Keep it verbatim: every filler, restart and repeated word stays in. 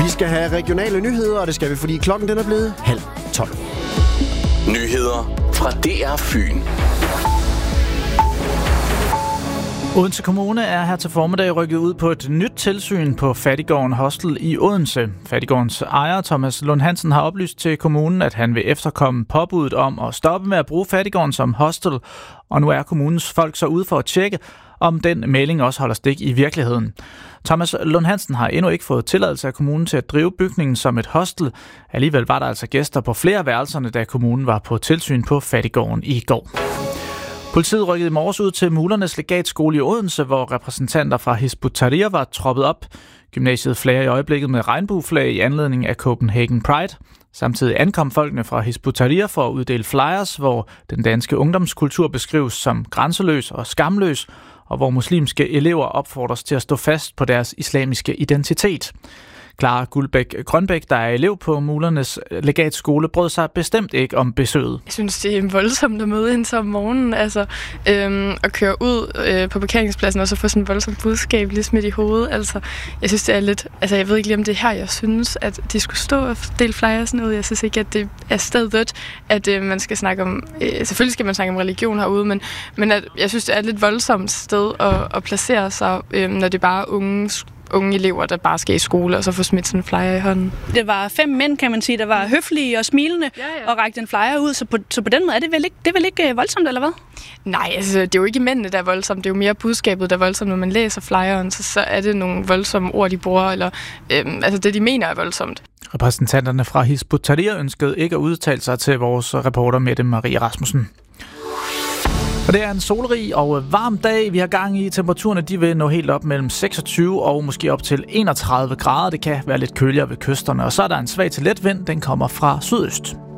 Vi skal have regionale nyheder, og det skal vi, fordi klokken den er blevet halv tolv. Nyheder fra D R Fyn. Odense Kommune er her til formiddag rykket ud på et nyt tilsyn på Fattiggården Hostel i Odense. Fattiggårdens ejer, Thomas Lund Hansen, har oplyst til kommunen, at han vil efterkomme påbuddet om at stoppe med at bruge Fattiggården som hostel. Og nu er kommunens folk så ude for at tjekke, om den melding også holder stik i virkeligheden. Thomas Lund Hansen har endnu ikke fået tilladelse af kommunen til at drive bygningen som et hostel. Alligevel var der altså gæster på flere værelserne, da kommunen var på tilsyn på Fattiggården i går. Politiet rykkede i morges ud til Mulernes Legatskole i Odense, hvor repræsentanter fra Hizb ut-Tahrir var troppet op. Gymnasiet flager i øjeblikket med regnbueflag i anledning af Copenhagen Pride. Samtidig ankom folkene fra Hizb ut-Tahrir for at uddele flyers, hvor den danske ungdomskultur beskrives som grænseløs og skamløs, og hvor muslimske elever opfordres til at stå fast på deres islamiske identitet. Clara Guldbæk Grønbæk, der er elev på Mulernes Legatskole, brød sig bestemt ikke om besøget. Jeg synes, det er voldsomt at møde ind så om morgenen, altså øhm, at køre ud øh, på parkeringspladsen og så få sådan et voldsomt budskab lige smidt i hovedet. Altså, jeg synes, det er lidt, altså jeg ved ikke lige, om det er her, jeg synes, at de skulle stå og dele flyersen ud. Jeg synes ikke, at det er stedet, at øh, man skal snakke om, øh, selvfølgelig skal man snakke om religion herude, men, men at, jeg synes, det er et lidt voldsomt sted at, at placere sig, øh, når det bare er unge unge elever, der bare skal i skole, og så få smidt sådan en flyer i hånden. Det var fem mænd, kan man sige, der var høflige og smilende, ja, ja. Og rakte en flyer ud, så på, så på den måde er det vel ikke, det er vel ikke voldsomt, eller hvad? Nej, altså, det er jo ikke mændene, der er voldsomt. Det er jo mere budskabet, der er voldsomt. Når man læser flyeren, så, så er det nogle voldsomme ord, de bruger, eller øhm, altså det, de mener, er voldsomt. Repræsentanterne fra Hizb ut-Tahrir ønskede ikke at udtale sig til vores reporter Mette Marie Rasmussen. Og det er en solrig og varm dag, vi har gang i. Temperaturerne de vil nå helt op mellem seksogtyve og måske op til enogtredive grader. Det kan være lidt køligere ved kysterne. Og så er der en svag til let vind, den kommer fra sydøst.